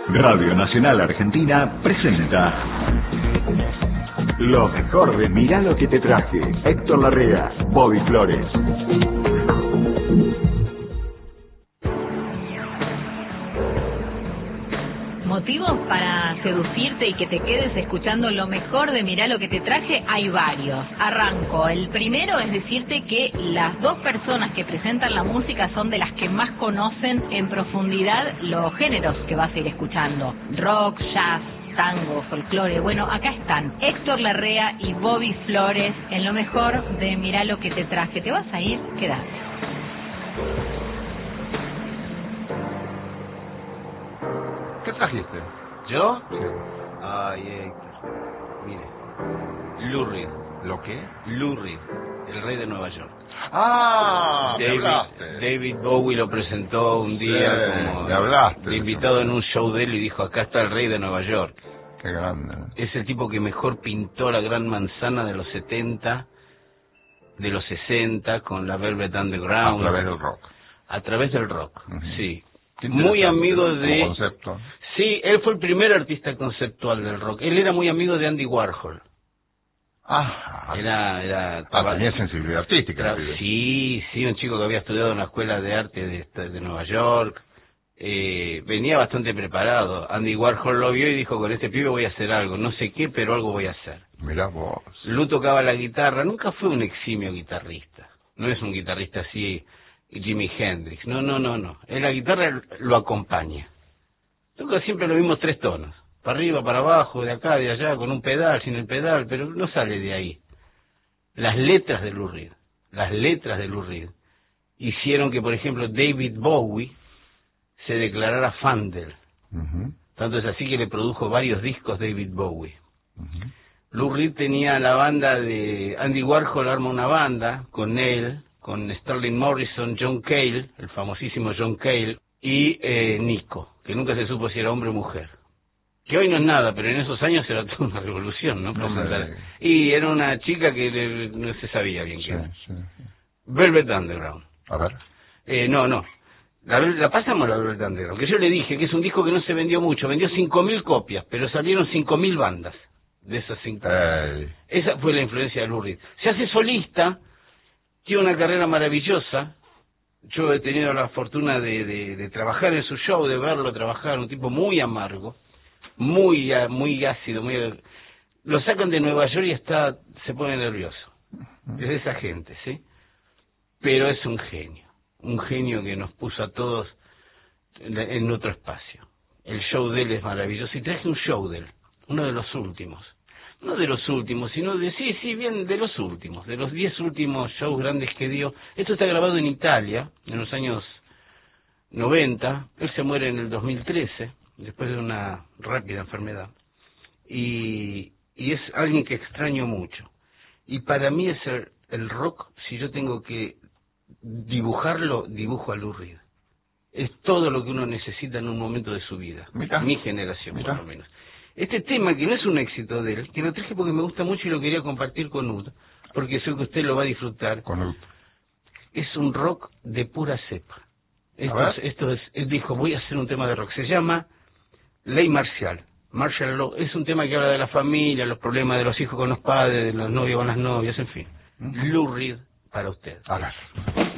Radio Nacional Argentina presenta lo mejor de Mirá lo que te traje. Héctor Larrea, Bobby Flores. Motivos para seducirte y que te quedes escuchando lo mejor de Mirá lo que te traje, hay varios. Arranco. El primero es decirte que las dos personas que presentan la música son de las que más conocen en profundidad los géneros que vas a ir escuchando. Rock, jazz, tango, folclore. Bueno, acá están Héctor Larrea y Bobby Flores en lo mejor de Mirá lo que te traje. ¿Te vas a ir? Quédate. ¿Qué trajiste? ¿Yo? Sí. Ay, Héctor. Mire. Lou Reed. ¿Lo qué? Lou Reed, el rey de Nueva York. Ah, me hablaste. David Bowie lo presentó un día Sí, como me hablaste. de invitado en un show de él y dijo, acá está el rey de Nueva York. Qué grande. Es el tipo que mejor pintó la gran manzana de los 70, de los 60, con la Velvet Underground. A través del rock. A través del rock, sí. Qué Muy amigo como de... concepto. Sí, él fue el primer artista conceptual del rock. Él era muy amigo de Andy Warhol. Ah, Tenía sensibilidad artística. Sí, un chico que había estudiado en la Escuela de Arte de Nueva York. Venía bastante preparado. Andy Warhol lo vio y dijo, con este pibe voy a hacer algo. No sé qué, pero algo voy a hacer. Mirá vos. Lou tocaba la guitarra. Nunca fue un eximio guitarrista. No es un guitarrista así, Jimi Hendrix. No. En la guitarra lo acompaña. Toca siempre los mismos 3 tonos. Para arriba, para abajo, de acá, de allá, con un pedal, sin el pedal, pero no sale de ahí. Las letras de Lou Reed hicieron que, por ejemplo, David Bowie se declarara fan de él. Tanto es así que le produjo varios discos David Bowie. Lou Reed tenía la banda de... Andy Warhol arma una banda con él, con Sterling Morrison, John Cale, el famosísimo John Cale, y Nico, que nunca se supo si era hombre o mujer. Que hoy no es nada, pero en esos años era toda una revolución, ¿no? Y era una chica que no se sabía bien quién era. Sí. Velvet Underground. A ver. No. La pasamos la Velvet Underground, que yo le dije que es un disco que no se vendió mucho, vendió 5.000 copias, pero salieron 5.000 bandas de esas 5.000. Esa fue la influencia de Lou Reed. Se hace solista, tiene una carrera maravillosa. Yo he tenido la fortuna de trabajar en su show, de verlo trabajar, un tipo muy amargo, muy ácido, lo sacan de Nueva York y se pone nervioso. Es de esa gente, ¿sí? Pero es un genio que nos puso a todos en otro espacio. El show de él es maravilloso, y traje un show de él, uno de los últimos. No de los últimos, sino de los últimos, de los 10 últimos shows grandes que dio. Esto está grabado en Italia, en los años 90. Él se muere en el 2013, después de una rápida enfermedad. Y es alguien que extraño mucho. Y para mí es el rock, si yo tengo que dibujarlo, dibujo a Lou Reed. Es todo lo que uno necesita en un momento de su vida. Mirá. Mi generación, por lo menos. Este tema, que no es un éxito de él, que lo traje porque me gusta mucho y lo quería compartir con Ud, porque sé que usted lo va a disfrutar. Con Ud. Es un rock de pura cepa. Él dijo, voy a hacer un tema de rock. Se llama Ley Marcial. Martial Law. Es un tema que habla de la familia, los problemas de los hijos con los padres, de los novios con las novias, en fin. Lou Reed para usted. A ver.